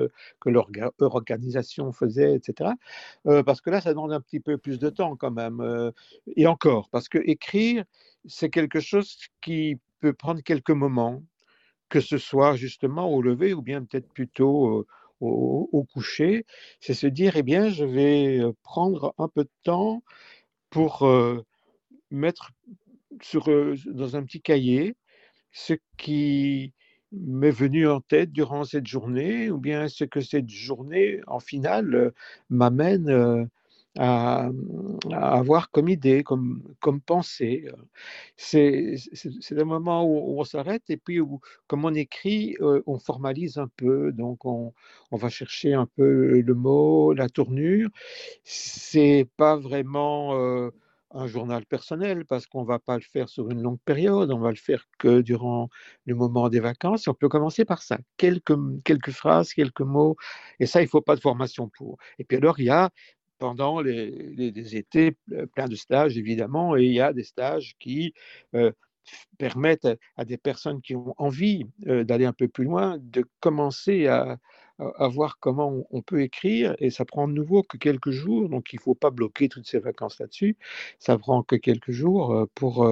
que leur organisation faisait, etc. Parce que là, ça demande un petit peu plus de temps quand même. Et encore, parce que écrire, c'est quelque chose qui peut prendre quelques moments, que ce soit justement au lever ou bien peut-être plutôt au coucher. C'est se dire, eh bien, je vais prendre un peu de temps pour mettre dans un petit cahier ce qui m'est venu en tête durant cette journée, ou bien ce que cette journée, en finale, m'amène à, à avoir comme idée, comme pensée. C'est le moment où on s'arrête et puis où, comme on écrit, on formalise un peu, donc on va chercher un peu le mot, la tournure. C'est pas vraiment un journal personnel parce qu'on va pas le faire sur une longue période, on va le faire que durant le moment des vacances. On peut commencer par ça, quelques phrases, quelques mots, et ça, il faut pas de formation pour. Et puis alors, il y a pendant les étés plein de stages, évidemment, et il y a des stages qui euh, permettent à des personnes qui ont envie d'aller un peu plus loin de commencer à voir comment on peut écrire, et ça prend de nouveau que quelques jours, donc il ne faut pas bloquer toutes ces vacances là-dessus, ça prend que quelques jours pour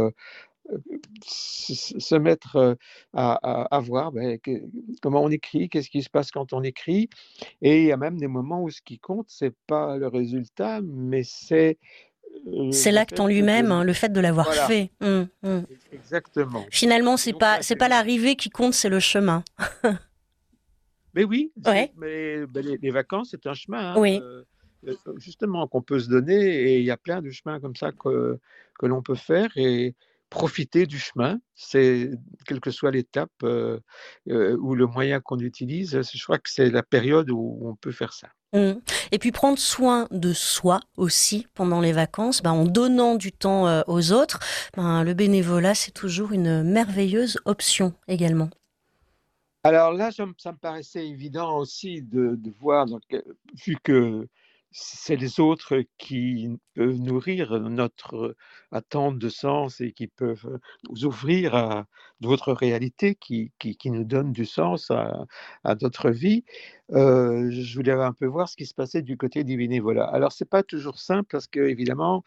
se mettre à voir ben, comment on écrit, qu'est-ce qui se passe quand on écrit, et il y a même des moments où ce qui compte, c'est pas le résultat, mais c'est C'est le l'acte fait en lui-même, hein, le fait de l'avoir Voilà, fait. exactement. Finalement, Et donc là, c'est pas l'arrivée qui compte, c'est le chemin. mais oui, Ouais, les vacances, c'est un chemin, hein, oui. justement, qu'on peut se donner, et il y a plein de chemins comme ça que l'on peut faire, et profiter du chemin, c'est, quelle que soit l'étape ou le moyen qu'on utilise, je crois que c'est la période où on peut faire ça. Mm. Et puis prendre soin de soi aussi pendant les vacances, en donnant du temps aux autres, le bénévolat, c'est toujours une merveilleuse option également. Alors là, ça me paraissait évident aussi de voir, donc, vu que c'est les autres qui peuvent nourrir notre attente de sens et qui peuvent nous ouvrir à d'autres réalités qui nous donnent du sens à notre vie, je voulais un peu voir ce qui se passait du côté du bénévolat. Alors, c'est pas toujours simple parce que, évidemment,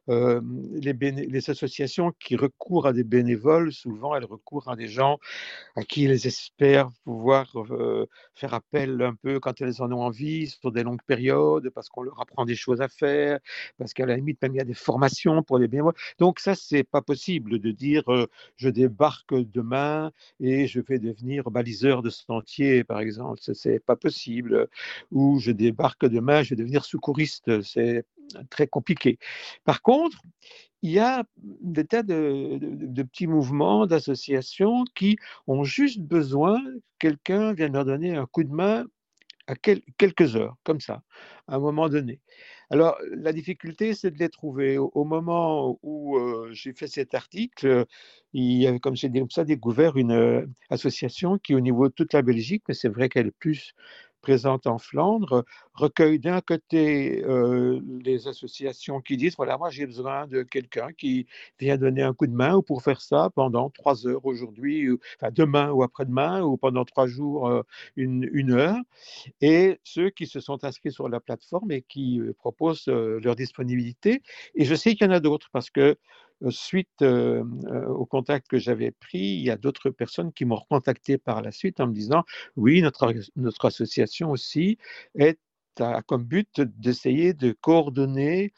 les associations qui recourent à des bénévoles, souvent, elles recourent à des gens à qui elles espèrent pouvoir faire appel un peu quand elles en ont envie, sur des longues périodes, parce qu'on leur apprend des choses à faire, parce qu'à la limite, même il y a des formations pour les bénévoles. Donc ça, c'est pas possible de dire je débarque demain et je vais devenir baliseur de sentier, par exemple. C'est pas possible. Ou je débarque demain, je vais devenir secouriste. C'est très compliqué. Par contre, il y a des tas de petits mouvements, d'associations qui ont juste besoin que quelqu'un vienne leur donner un coup de main à quelques heures, comme ça, à un moment donné. Alors, la difficulté, c'est de les trouver. Au moment où j'ai fait cet article, il y avait, comme j'ai comme ça, découvert une association qui, au niveau de toute la Belgique, mais c'est vrai qu'elle est plus présente en Flandre, recueille d'un côté les associations qui disent, voilà, moi j'ai besoin de quelqu'un qui vient donner un coup de main ou pour faire ça pendant 3 heures aujourd'hui, enfin demain ou après-demain, ou pendant 3 jours, une heure, et ceux qui se sont inscrits sur la plateforme et qui proposent leur disponibilité. Et je sais qu'il y en a d'autres parce que suite au contact que j'avais pris, il y a d'autres personnes qui m'ont recontacté par la suite en me disant, oui, notre association aussi a comme but d'essayer de coordonner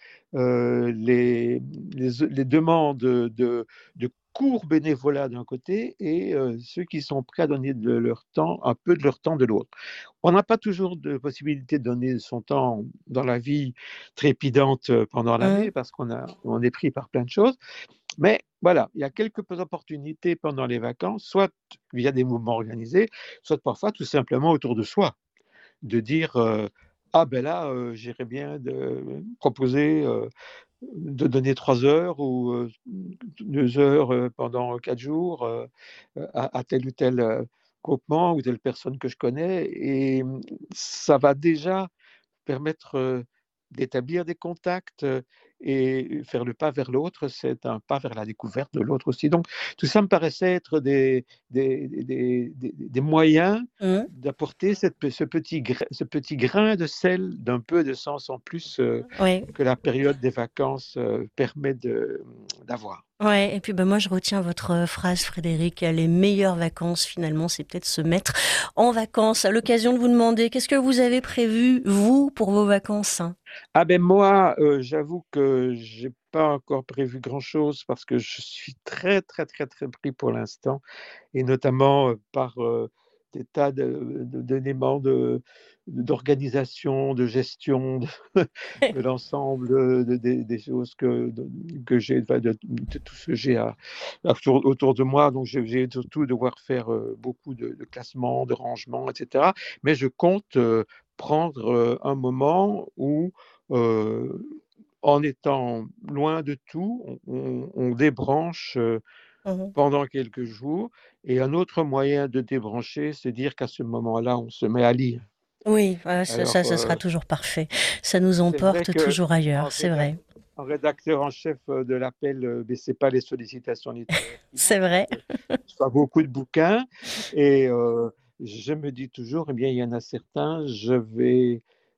les demandes de cours bénévolat d'un côté et ceux qui sont prêts à donner de leur temps, un peu de leur temps de l'autre. On n'a pas toujours de possibilité de donner son temps dans la vie trépidante pendant l'année Mm. parce on est pris par plein de choses. Mais voilà, il y a quelques opportunités pendant les vacances, soit via des mouvements organisés, soit parfois tout simplement autour de soi, de dire ah ben là, j'irais bien de proposer de donner 3 heures ou 2 heures pendant 4 jours à tel ou tel groupement ou telle personne que je connais. Et ça va déjà permettre d'établir des contacts et faire le pas vers l'autre, c'est un pas vers la découverte de l'autre aussi. Donc, tout ça me paraissait être des moyens Mmh. d'apporter ce petit grain de sel, d'un peu de sens en plus Oui. que la période des vacances permet d'avoir. Ouais, et puis moi je retiens votre phrase, Frédéric, les meilleures vacances finalement, c'est peut-être se mettre en vacances. À l'occasion de vous demander, qu'est-ce que vous avez prévu, vous, pour vos vacances? Ah ben moi, j'avoue que j'ai pas encore prévu grand-chose parce que je suis très, très, très, très pris pour l'instant et notamment, par, des tas d'éléments d'organisation, de gestion, de l'ensemble, des choses que j'ai, enfin de tout ce que j'ai autour de moi. Donc j'ai surtout devoir faire, beaucoup de classements, de rangements et cetera. Mais je compte, prendre, un moment où, heu, en étant loin de tout, on débranche, Mmh. pendant quelques jours. Et un autre moyen de débrancher, c'est dire qu'à ce moment-là, on se met à lire. Oui, Alors, ça sera toujours parfait. Ça nous c'est vrai emporte que toujours en ailleurs, c'est rédac vrai. en rédacteur en chef, de l'appel, mais c'est pas les sollicitations littéraires qui C'est manquent, vrai. c'est que je reçois beaucoup de bouquins et je me dis toujours: «Eh bien, il y en a certains, je vais,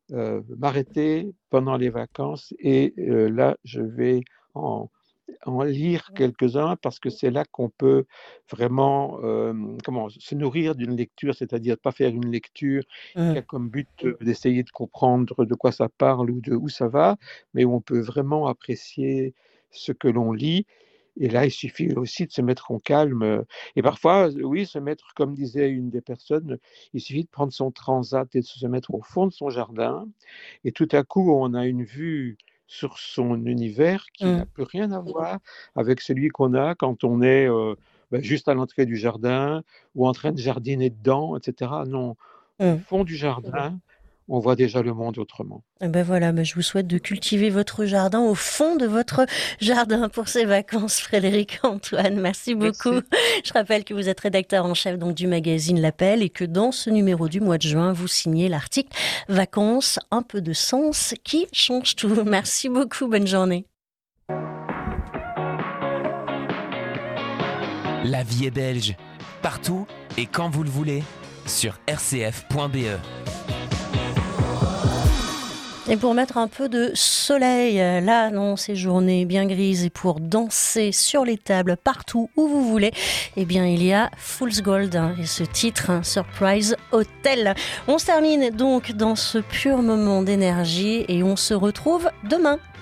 m'arrêter pendant les vacances et là, je vais en en lire quelques-uns parce que c'est là qu'on peut vraiment, se nourrir d'une lecture, c'est-à-dire pas faire une lecture qui Mmh. a comme but, d'essayer de comprendre de quoi ça parle ou de où ça va, mais où on peut vraiment apprécier ce que l'on lit. Et là, il suffit aussi de se mettre en calme, et parfois, oui, se mettre comme disait une des personnes, il suffit de prendre son transat et de se mettre au fond de son jardin et tout à coup, on a une vue sur son univers qui Mmh. n'a plus rien à voir avec celui qu'on a quand on est, juste à l'entrée du jardin ou en train de jardiner dedans et cetera. Non, au Mmh. fond du jardin, on voit déjà le monde autrement. Et voilà, je vous souhaite de cultiver votre jardin au fond de votre jardin pour ces vacances, Frédéric Antoine. Merci beaucoup. Merci. Je rappelle que vous êtes rédacteur en chef donc du magazine L'Appel et que dans ce numéro du mois de juin, vous signez l'article Vacances, un peu de sens qui change tout. Merci beaucoup. Bonne journée. La vie est belge, partout et quand vous le voulez, sur rcf.be. Et pour mettre un peu de soleil, là, dans ces journées bien grises, et pour danser sur les tables partout où vous voulez, eh bien, il y a Fool's Gold et ce titre, Surprise Hotel. On se termine donc dans ce pur moment d'énergie et on se retrouve demain.